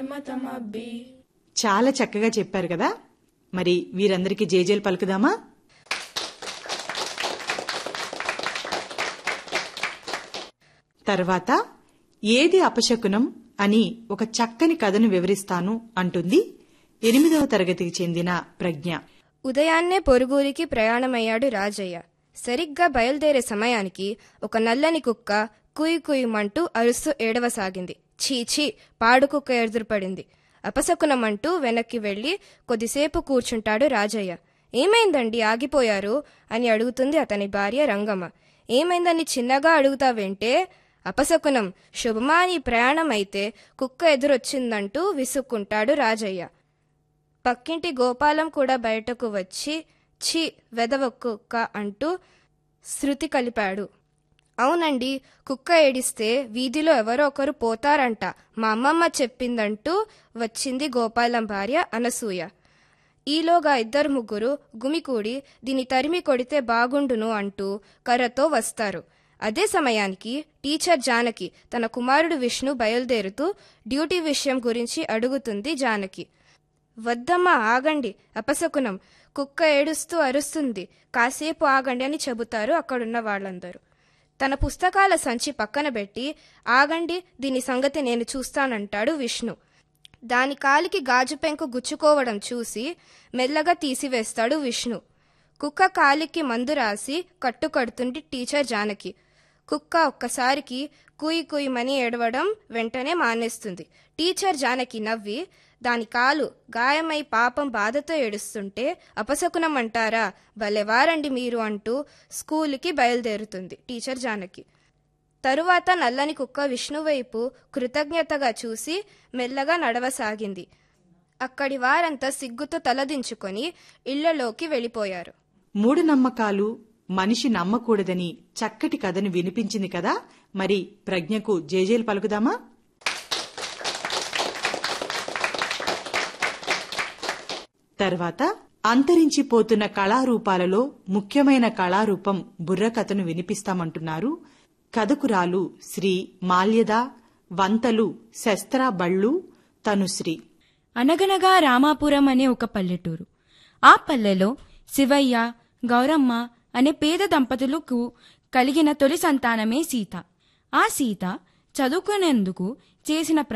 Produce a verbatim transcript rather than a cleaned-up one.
మతమబ్బి. చాలా చక్కగా చెప్పారు కదా. మరి వీరందరికీ జేజేలు పలుకుదామా? తర్వాత ఏది అపశకునం అని ఒక చక్కని కథను వివరిస్తాను అంటుంది ఎనిమిదవ తరగతికి చెందిన ప్రజ్ఞ. ఉదయాన్నే పొరుగురికి ప్రయాణమయ్యాడు రాజయ్య. సరిగ్గా బయలుదేరే సమయానికి ఒక నల్లని కుక్క కుయ్ కుయ్యమంటూ అరుస్తూ ఏడవసాగింది. చీచీ, పాడుకుక్క ఎదురుపడింది. అపశకునమంటూ వెనక్కి వెళ్లి కొద్దిసేపు కూర్చుంటాడు రాజయ్య. ఏమైందండి, ఆగిపోయారు అని అడుగుతుంది అతని భార్య రంగమ్మ. ఏమైందని చిన్నగా అడుగుతావేంటే? అపశకునం, శుభమాని ప్రయాణం అయితే కుక్క ఎదురొచ్చిందంటూ విసుక్కుంటాడు రాజయ్య. పక్కింటి గోపాలం కూడా బయటకు వచ్చి ఛీ వెదవ కుక్క అంటూ శృతి కలిపాడు. అవునండి, కుక్క ఏడిస్తే వీధిలో ఎవరో ఒకరు పోతారంట, మా అమ్మమ్మ చెప్పిందంటూ వచ్చింది గోపాలం భార్య అనసూయ. ఈలోగా ఇద్దరు ముగ్గురు గుమికూడి దీని తరిమి కొడితే బాగుండును అంటూ కర్రతో వస్తారు. అదే సమయానికి టీచర్ జానకి తన కుమారుడు విష్ణు బయలుదేరుతూ డ్యూటీ విషయం గురించి అడుగుతుంది. జానకి, వద్దమ్మా, ఆగండి, అపశకునం, కుక్క ఏడుస్తూ అరుస్తుంది, కాసేపు ఆగండి అని చెబుతారు అక్కడున్న వాళ్ళందరూ. తన పుస్తకాల సంచి పక్కన పెట్టి, ఆగండి, దీని సంగతి నేను చూస్తానంటాడు విష్ణు. దాని కాలికి గాజు పెంకు గుచ్చుకోవడం చూసి మెల్లగా తీసివేస్తాడు విష్ణు. కుక్క కాలికి మందు రాసి కట్టుకడుతుంది టీచర్ జానకి. కుక్క ఒక్కసారికి కుయ్ కుయ్యమని ఏడవడం వెంటనే మానేస్తుంది. టీచర్ జానకి నవ్వి, దాని కాలు గాయమై పాపం బాధతో ఏడుస్తుంటే అపశకునం అంటారా, భలేవారండి మీరు అంటూ స్కూలుకి బయలుదేరుతుంది టీచర్ జానకి. తరువాత నల్లని కుక్క విష్ణు వైపు కృతజ్ఞతగా చూసి మెల్లగా నడవసాగింది. అక్కడి వారంతా సిగ్గుతో తలదించుకొని ఇళ్లలోకి వెళ్ళిపోయారు. మూడు నమ్మకాలు మనిషి నమ్మకూడదని చక్కటి కథను వినిపించింది కదా. మరి ప్రజ్ఞకు జేజేలు పలుకుదామా? తర్వాత అంతరించిపోతున్న కళారూపాలలో ముఖ్యమైన కళారూపం బుర్రకథను వినిపిస్తామంటున్నారు కథకురాలు శ్రీ మాల్యద, వంతలు శస్త్ర బళ్ళు తనుశ్రీ. అనగనగా రామాపురం అనే ఒక పల్లెటూరు. ఆ పల్లెలో శివయ్య, గౌరమ్మ అనే పేద దంపతులకు కలిగిన తొలి సంతానమే సీత. ఆ సీత చదువుకునేందుకు చేసిన